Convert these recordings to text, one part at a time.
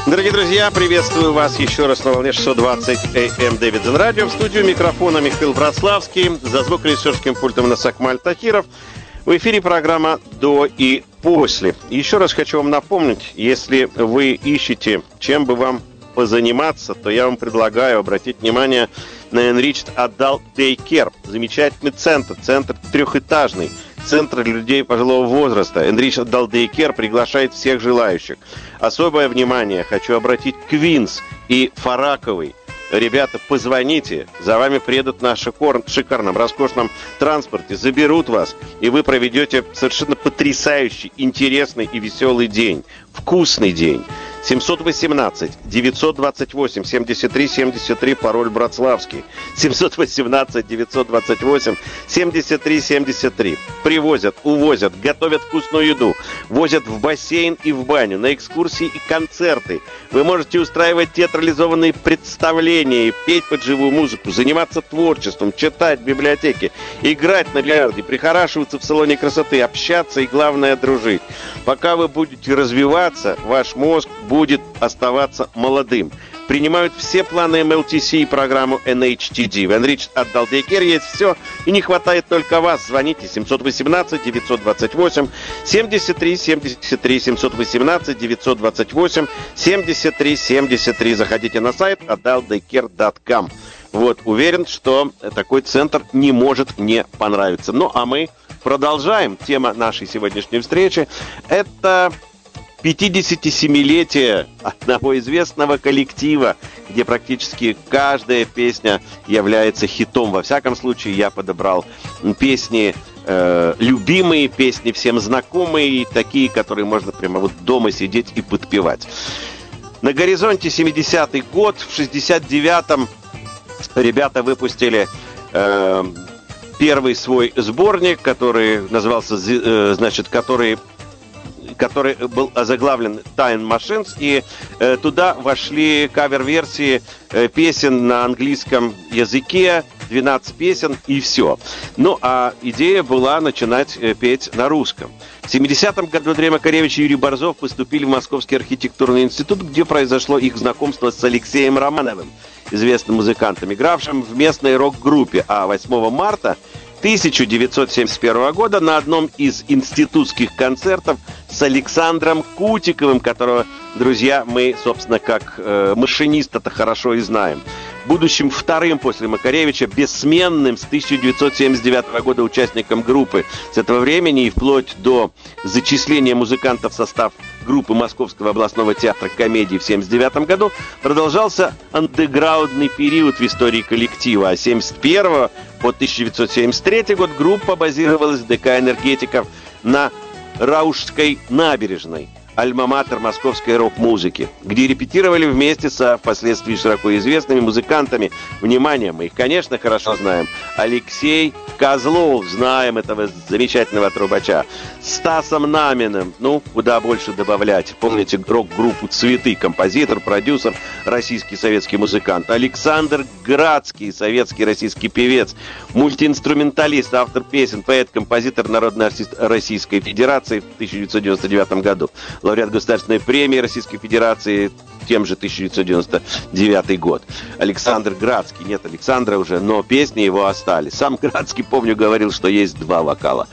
Дорогие друзья, приветствую вас еще раз на волне 620 АМ Дэвидсон Радио. В студию микрофона Михаил Братславский. За звукорежиссерским пультом на Сакмаль Тахиров. В эфире программа «До и после». Еще раз хочу вам напомнить, если вы ищете, чем бы вам позаниматься, то я вам предлагаю обратить внимание на Enriched Adult Daycare. Замечательный центр трехэтажный. Центр для людей пожилого возраста. Enriched Adult Daycare приглашает всех желающих. Особое внимание хочу обратить к Квинс и Фараковой. Ребята, позвоните, за вами приедут на шикарном, роскошном транспорте, заберут вас, и вы проведете совершенно потрясающий, интересный и веселый день. Вкусный день. 718-928-73-73, пароль Братславский. 718-928-73-73. Привозят, увозят, готовят вкусную еду, возят в бассейн и в баню, на экскурсии и концерты. Вы можете устраивать театрализованные представления, петь под живую музыку, заниматься творчеством, читать в библиотеке, играть на бильярде, прихорашиваться в салоне красоты, общаться и, главное, дружить. Пока вы будете развиваться, ваш мозг будет оставаться молодым. Принимают все планы MLTC и программу NHTD. В Enriched Adult Daycare есть все, и не хватает только вас. Звоните 718-928-73-73, 718-928-73-73. Заходите на сайт adultdaycare.com. Вот, уверен, что такой центр не может не понравиться. Ну, а мы продолжаем. Тема нашей сегодняшней встречи – это 57-летие одного известного коллектива, где практически каждая песня является хитом. Во всяком случае, я подобрал песни любимые, песни всем знакомые, такие, которые можно прямо вот дома сидеть и подпевать. На горизонте 70-й год, в 69-м ребята выпустили первый свой сборник, который назывался, который был озаглавлен Time Machines, и туда вошли кавер-версии песен на английском языке, 12 песен и все. Ну, а идея была начинать петь на русском. В 70-м году Андрей Макаревич и Юрий Борзов поступили в Московский архитектурный институт, где произошло их знакомство с Алексеем Романовым, известным музыкантом, игравшим в местной рок-группе. А 8 марта 1971 года на одном из институтских концертов с Александром Кутиковым, которого, друзья, мы, собственно, как машиниста-то хорошо и знаем, будущим вторым после Макаревича, бессменным с 1979 года участником группы. С этого времени и вплоть до зачисления музыкантов в состав группы Московского областного театра комедии в 1979 году продолжался андеграундный период в истории коллектива. А с 1971 по 1973 год группа базировалась в ДК «Энергетиков» на Раушской набережной, альма-матер московской рок-музыки, где репетировали вместе со впоследствии широко известными музыкантами. Внимание, мы их, конечно, хорошо знаем. Алексей Козлов, знаем этого замечательного трубача. Стасом Наминым, ну, куда больше добавлять. Помните рок-группу «Цветы», композитор, продюсер, российский советский музыкант. Александр Градский, советский российский певец, мультиинструменталист, автор песен, поэт, композитор, народный артист Российской Федерации в 1999 году. Лауреат Государственной премии Российской Федерации, тем же 1999 год. Александр Градский. Нет Александра уже, но песни его остались. Сам Градский, помню, говорил, что есть два вокала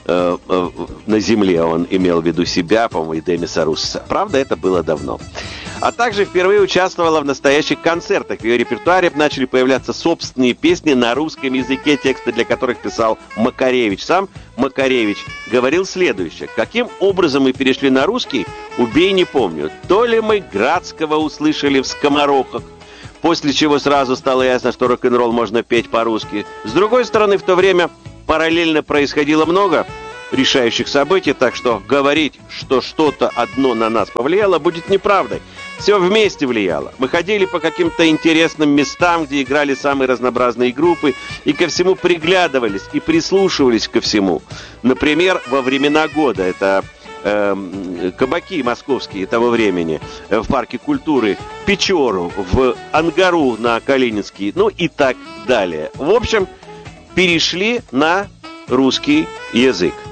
на земле. Он имел в виду себя, по-моему, и Демиса Руссоса. Правда, это было давно. А также впервые участвовала в настоящих концертах. В ее репертуаре начали появляться собственные песни на русском языке, тексты для которых писал Макаревич. Сам Макаревич говорил следующее: каким образом мы перешли на русский, убей не помню. То ли мы Градского услышали в «Скоморохах», после чего сразу стало ясно, что рок-н-ролл можно петь по-русски. С другой стороны, в то время параллельно происходило много решающих событий, так что говорить, что что-то одно на нас повлияло, будет неправдой. Все вместе влияло. Мы ходили по каким-то интересным местам, где играли самые разнообразные группы, и ко всему приглядывались и прислушивались ко всему. Например, во времена года, это кабаки московские того времени, в парке культуры, Печору, в Ангару на Калининский, ну и так далее. В общем, перешли на русский язык.